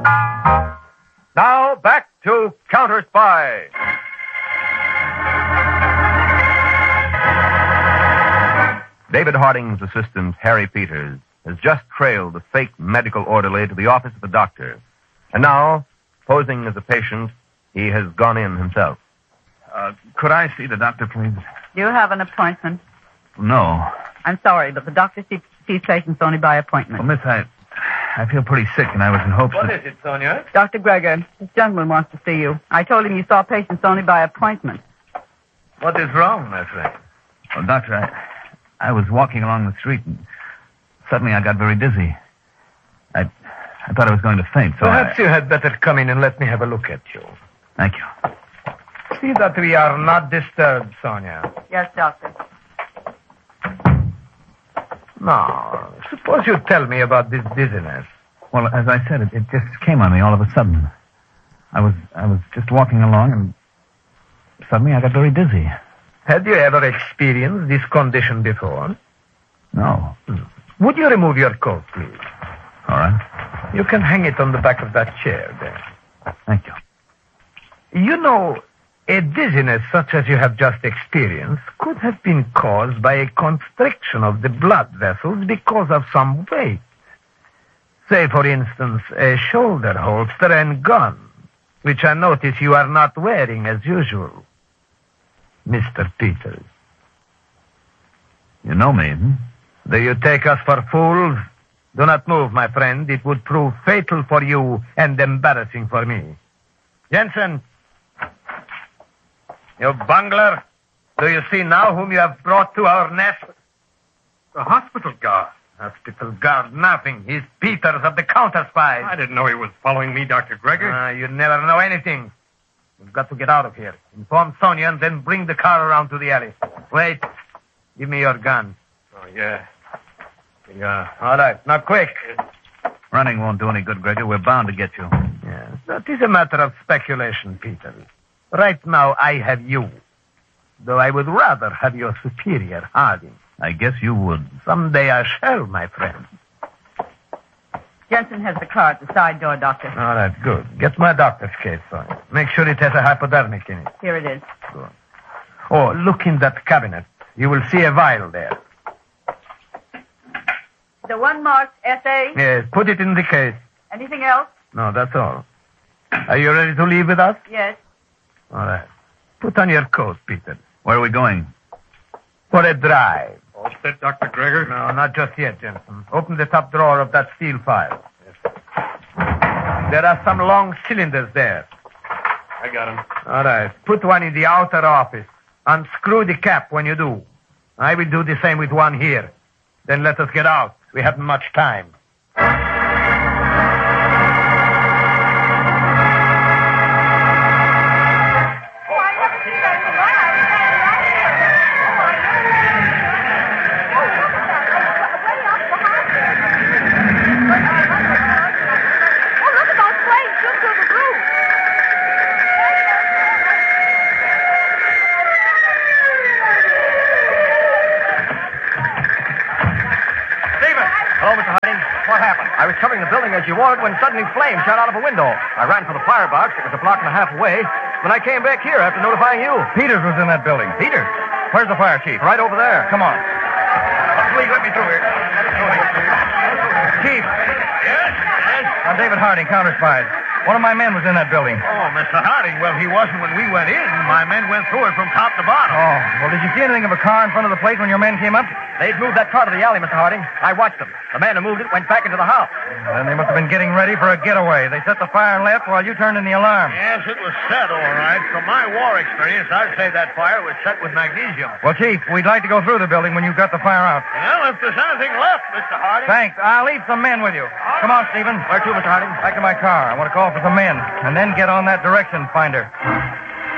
Now, back to Counter Spy. David Harding's assistant, Harry Peters, has just trailed the fake medical orderly to the office of the doctor. And now, posing as a patient, he has gone in himself. Could I see the doctor, please? Do you have an appointment? No. I'm sorry, but the doctor sees patients only by appointment. Well, miss, I feel pretty sick, and I was in hopes What is it, Sonia? Dr. Gregor, this gentleman wants to see you. I told him you saw patients only by appointment. What is wrong, my friend? Well, doctor, I was walking along the street, and suddenly I got very dizzy. I thought I was going to faint, so Perhaps you had better come in and let me have a look at you. Thank you. See that we are not disturbed, Sonia. Yes, doctor. Now, suppose you tell me about this dizziness. Well, as I said, it just came on me all of a sudden. I was just walking along, and suddenly I got very dizzy. Had you ever experienced this condition before? No. Would you remove your coat, please? All right. You can hang it on the back of that chair there. Thank you. You know, a dizziness such as you have just experienced could have been caused by a constriction of the blood vessels because of some weight. Say, for instance, a shoulder holster and gun, which I notice you are not wearing as usual. Mr. Peters. You know me, hmm? Do you take us for fools? Do not move, my friend. It would prove fatal for you and embarrassing for me. Jensen. You bungler. Do you see now whom you have brought to our nest? The hospital guard. Hospital guard, nothing. He's Peters of the Counter Spies. I didn't know he was following me, Dr. Gregor. You never know anything. We've got to get out of here. Inform Sonia and then bring the car around to the alley. Wait. Give me your gun. Oh, yeah. Yeah. All right. Now, quick. Running won't do any good, Gregor. We're bound to get you. Yes, that is a matter of speculation, Peter. Right now, I have you. Though I would rather have your superior, Harding. I guess you would. Someday I shall, my friend. Jensen has the car at the side door, doctor. All right, good. Get my doctor's case, Sonia. Make sure it has a hypodermic in it. Here it is. Good. Oh, look in that cabinet. You will see a vial there. The one marked SA? Yes, put it in the case. Anything else? No, that's all. Are you ready to leave with us? Yes. All right. Put on your coat, Peter. Where are we going? For a drive. All set, Dr. Gregor? No, not just yet, Jensen. Open the top drawer of that steel file. Yes. There are some long cylinders there. I got him. All right. Put one in the outer office. Unscrew the cap when you do. I will do the same with one here. Then let us get out. We haven't much time. I was covering the building as you ordered when suddenly flames shot out of a window. I ran for the firebox. It was a block and a half away. Then I came back here after notifying you. Peters was in that building. Peters? Where's the fire chief? Right over there. Come on. Please let me through here. Chief. Yes? I'm David Harding, Counter Spies. One of my men was in that building. Oh, Mr. Harding. Well, he wasn't when we went in. My men went through it from top to bottom. Oh, well, did you see anything of a car in front of the place when your men came up? They'd moved that car to the alley, Mr. Harding. I watched them. The man who moved it went back into the house. Then they must have been getting ready for a getaway. They set the fire and left while you turned in the alarm. Yes, it was set, all right. From my war experience, I'd say that fire was set with magnesium. Well, Chief, we'd like to go through the building when you've got the fire out. Well, if there's anything left, Mr. Harding. Thanks. I'll leave some men with you. Come on, Stephen. Where to, Mr. Harding? Back to my car. I want to call for some men. And then get on that direction finder.